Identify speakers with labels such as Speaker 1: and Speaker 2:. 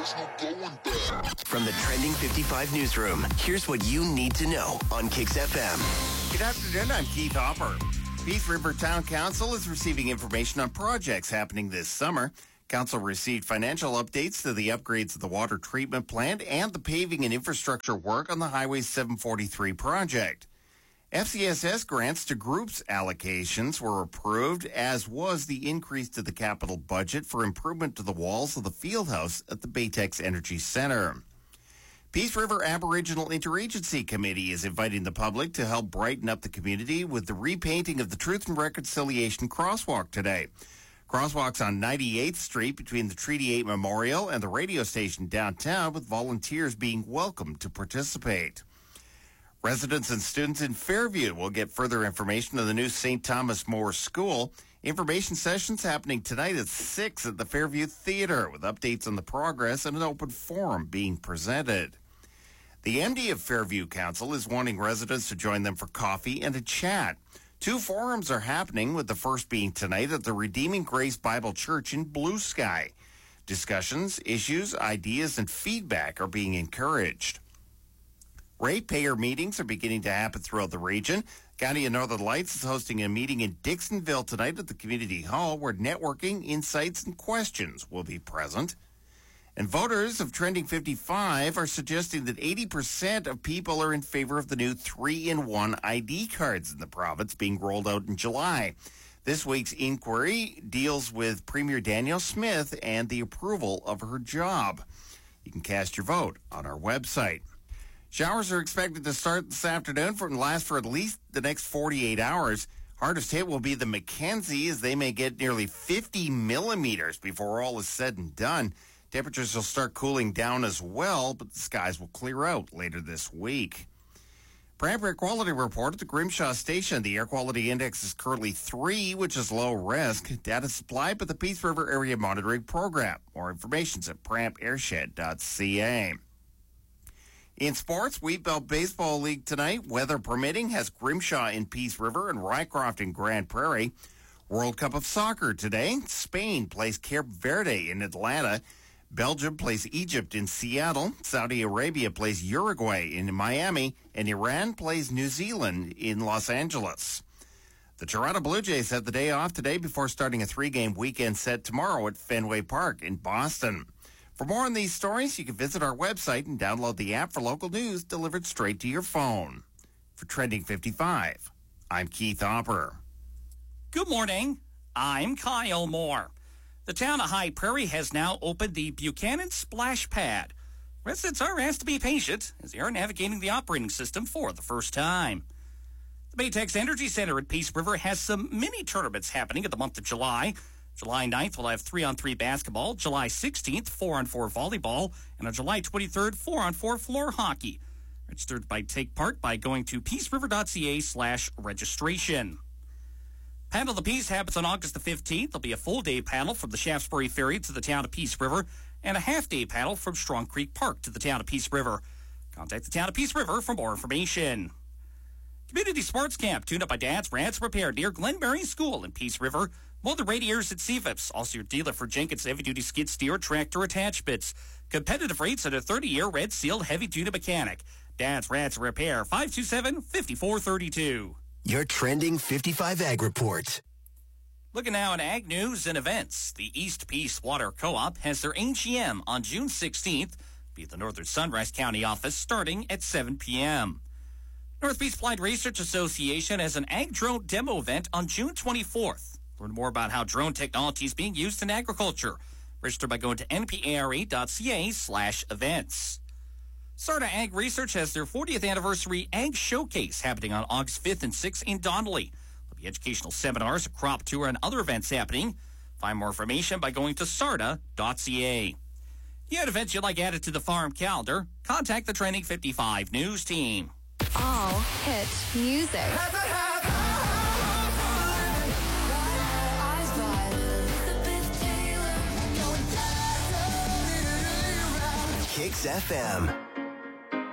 Speaker 1: From the Trending 55 newsroom, here's what you need to know on Kix FM.
Speaker 2: Good afternoon, I'm Keith Hopper. Peace River Town Council is receiving information on projects happening this summer. Council received financial updates to the upgrades of the water treatment plant and the paving and infrastructure work on the Highway 743 project. FCSS grants to groups allocations were approved, as was the increase to the capital budget for improvement to the walls of the field house at the Baytex Energy Center. Peace River Aboriginal Interagency Committee is inviting the public to help brighten up the community with the repainting of the Truth and Reconciliation Crosswalk today. Crosswalks on 98th Street between the Treaty 8 Memorial and the radio station downtown, with volunteers being welcomed to participate. Residents and students in Fairview will get further information on the new St. Thomas More School. Information sessions happening tonight at 6 at the Fairview Theatre, with updates on the progress and an open forum being presented. The MD of Fairview Council is wanting residents to join them for coffee and a chat. 2 forums are happening, with the first being tonight at the Redeeming Grace Bible Church in Blue Sky. Discussions, issues, ideas, and feedback are being encouraged. Ratepayer meetings are beginning to happen throughout the region. County of Northern Lights is hosting a meeting in Dixonville tonight at the Community Hall, where networking, insights, and questions will be present. And voters of Trending 55 are suggesting that 80% of people are in favor of the new 3-in-1 ID cards in the province being rolled out in July. This week's inquiry deals with Premier Danielle Smith and the approval of her job. You can cast your vote on our website. Showers are expected to start this afternoon and last for at least the next 48 hours. Hardest hit will be the Mackenzie, as they may get nearly 50 millimeters before all is said and done. Temperatures will start cooling down as well, but the skies will clear out later this week. Pramp Air Quality Report at the Grimshaw Station. The air quality index is currently 3, which is low risk. Data supplied by the Peace River Area Monitoring Program. More information is at prampairshed.ca. In sports, Wheatbelt Baseball League tonight, weather permitting, has Grimshaw in Peace River and Rycroft in Grand Prairie. World Cup of Soccer today. Spain plays Cape Verde in Atlanta. Belgium plays Egypt in Seattle. Saudi Arabia plays Uruguay in Miami. And Iran plays New Zealand in Los Angeles. The Toronto Blue Jays have the day off today before starting a 3-game weekend set tomorrow at Fenway Park in Boston. For more on these stories, you can visit our website and download the app for local news delivered straight to your phone. For Trending 55, I'm Keith Hopper.
Speaker 3: Good morning. I'm Kyle Moore. The town of High Prairie has now opened the Buchanan Splash Pad. Residents are asked to be patient as they are navigating the operating system for the first time. The Baytex Energy Center at Peace River has some mini tournaments happening in the month of July. July 9th, we'll have 3-on-3 basketball. July 16th, 4-on-4 volleyball. And on July 23rd, 4-on-4 floor hockey. Registered by take part by going to peaceriver.ca/registration. Paddle the Peace happens on August the 15th. There'll be a full-day paddle from the Shaftesbury Ferry to the town of Peace River and a half-day paddle from Strong Creek Park to the town of Peace River. Contact the town of Peace River for more information. Community Sports Camp, tuned up by Dad's Rants Repair near Glenberry School in Peace River. Mold the radiators at CFIPS. Also your dealer for Jenkins heavy-duty skid steer tractor attachments. Competitive rates on a 30-year red sealed heavy-duty mechanic. Dad's Rants Repair, 527-5432.
Speaker 1: Your Trending 55 Ag Report.
Speaker 3: Looking now at ag news and events. The East Peace Water Co-op has their AGM on June 16th. Be at the Northern Sunrise County office starting at 7 p.m. North Peace Applied Research Association has an ag drone demo event on June 24th. Learn more about how drone technology is being used in agriculture. Register by going to npara.ca/events. Sarda Ag Research has their 40th anniversary Ag Showcase happening on August 5th and 6th in Donnelly. There'll be educational seminars, a crop tour, and other events happening. Find more information by going to sarda.ca. You had events you'd like added to the farm calendar? Contact the Trending 55 News team.
Speaker 4: All hit music.
Speaker 1: Kix FM.